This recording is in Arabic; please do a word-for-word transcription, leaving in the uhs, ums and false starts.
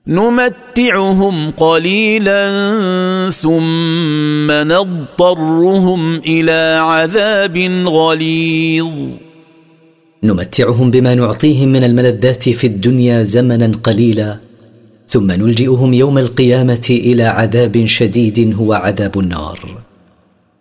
نمتعهم قليلا ثم نضطرهم إلى عذاب غليظ. نمتعهم بما نعطيهم من الملذات في الدنيا زمنا قليلا، ثم نلجئهم يوم القيامة إلى عذاب شديد هو عذاب النار.